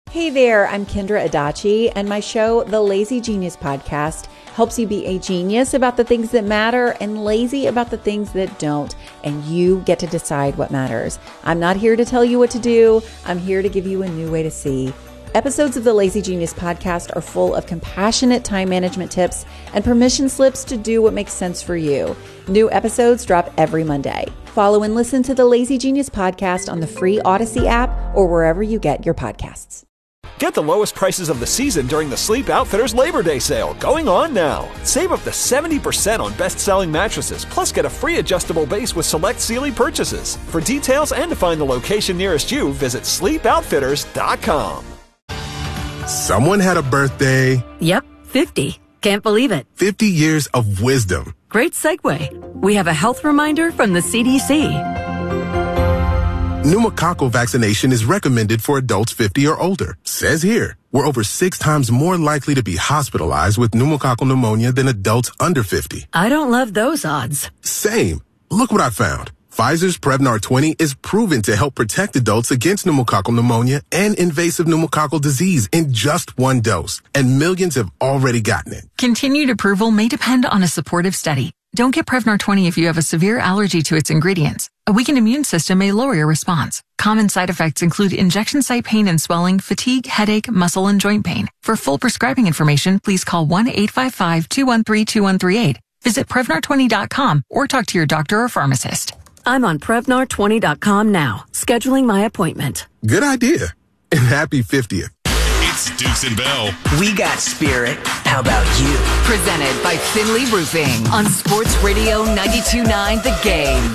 Hey there, I'm Kendra Adachi, and my show, The Lazy Genius Podcast, helps you be a genius about the things that matter and lazy about the things that don't, and you get to decide what matters. I'm not here to tell you what to do. I'm here to give you a new way to see. Episodes of the Lazy Genius Podcast are full of compassionate time management tips and permission slips to do what makes sense for you. New episodes drop every Monday. Follow and listen to the Lazy Genius Podcast on the free Odyssey app or wherever you get your podcasts. Get the lowest prices of the season during the Sleep Outfitters Labor Day sale going on now. Save up to 70% on best-selling mattresses, plus get a free adjustable base with select Sealy purchases. For details and to find the location nearest you, visit sleepoutfitters.com. Someone had a birthday. Yep, 50. Can't believe it. 50 years of wisdom. Great segue. We have a health reminder from the CDC. Pneumococcal vaccination is recommended for adults 50 or older. Says here, we're over 6 times more likely to be hospitalized with pneumococcal pneumonia than adults under 50. I don't love those odds. Same. Look what I found. Pfizer's Prevnar 20 is proven to help protect adults against pneumococcal pneumonia and invasive pneumococcal disease in just 1 dose, and millions have already gotten it. Continued approval may depend on a supportive study. Don't get Prevnar 20 if you have a severe allergy to its ingredients. A weakened immune system may lower your response. Common side effects include injection site pain and swelling, fatigue, headache, muscle, and joint pain. For full prescribing information, please call 1-855-213-2138. Visit Prevnar20.com or talk to your doctor or pharmacist. I'm on Prevnar20.com now, scheduling my appointment. Good idea. And happy 50th. It's Dukes and Bell. We got spirit. How about you? Presented by Finley Roofing on Sports Radio 92.9 The Game.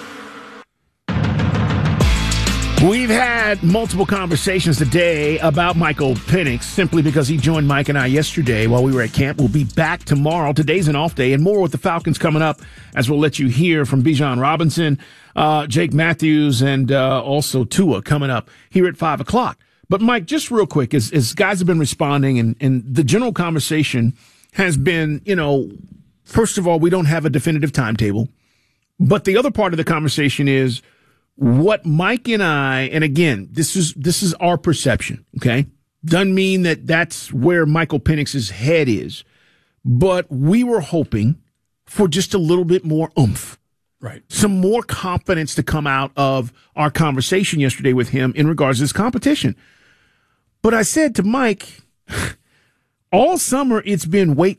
We've had multiple conversations today about Michael Penix simply because he joined Mike and I yesterday while we were at camp. We'll be back tomorrow. Today's an off day, and more with the Falcons coming up as we'll let you hear from Bijan Robinson, Jake Matthews, and also Tua coming up here at 5 o'clock. But, Mike, just real quick, as guys have been responding and the general conversation has been, first of all, we don't have a definitive timetable. But the other part of the conversation is what Mike and I, and again, this is our perception, okay? Doesn't mean that that's where Michael Penix's head is. But we were hoping for just a little bit more oomph. Right. Some more confidence to come out of our conversation yesterday with him in regards to this competition. But I said to Mike, all summer it's been wait.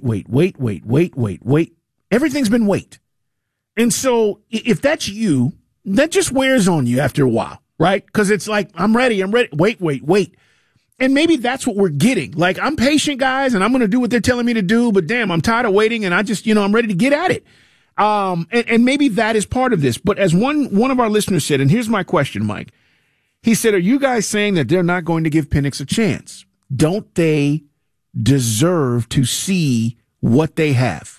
Everything's been wait. And so if that's you, that just wears on you after a while, right? Because it's like, I'm ready. Wait. And maybe that's what we're getting. Like, I'm patient, guys, and I'm going to do what they're telling me to do, but damn, I'm tired of waiting, and I just, I'm ready to get at it. And maybe that is part of this. But as one of our listeners said, and here's my question, Mike. He said, are you guys saying that they're not going to give Penix a chance? Don't they deserve to see what they have?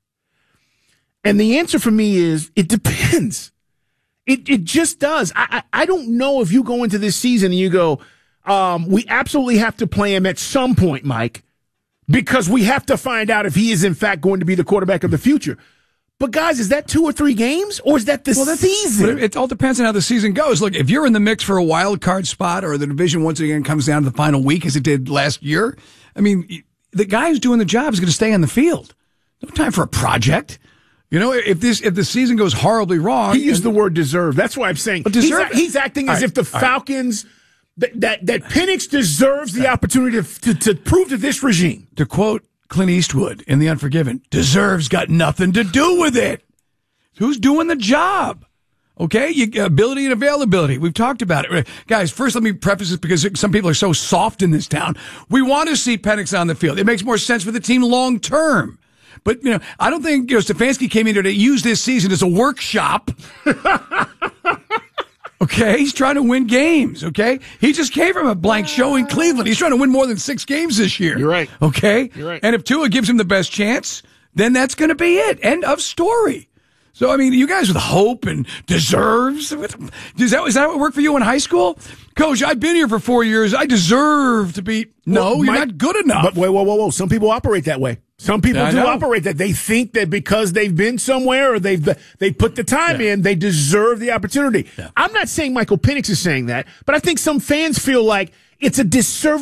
And the answer for me is, it depends. It just does. I don't know if you go into this season and you go, we absolutely have to play him at some point, Mike, because we have to find out if he is in fact going to be the quarterback of the future. But, guys, is that 2 or 3 games, or is that the season? It all depends on how the season goes. Look, if you're in the mix for a wild card spot or the division once again comes down to the final week as it did last year, I mean, the guy who's doing the job is going to stay on the field. No time for a project. If the season goes horribly wrong. He used the word deserve. That's why I'm saying he's acting as if the Falcons, that Penix deserves the opportunity to prove to this regime. To quote Clint Eastwood in The Unforgiven, deserves got nothing to do with it. Who's doing the job? Okay, ability and availability. We've talked about it. Guys, first let me preface this because some people are so soft in this town. We want to see Penix on the field. It makes more sense for the team long term. But, I don't think Stefanski came in here to use this season as a workshop. Okay, he's trying to win games, okay? He just came from a blank show in Cleveland. He's trying to win more than 6 games this year. You're right. Okay? You're right. And if Tua gives him the best chance, then that's going to be it. End of story. So, I mean, you guys with hope and deserves, is that what worked for you in high school? Coach, I've been here for 4 years. I deserve to be. No, you're not good enough. But whoa. Some people operate that way. Some people operate that. They think that because they've been somewhere or they put the time in, they deserve the opportunity. Yeah. I'm not saying Michael Penix is saying that, but I think some fans feel like it's a disservice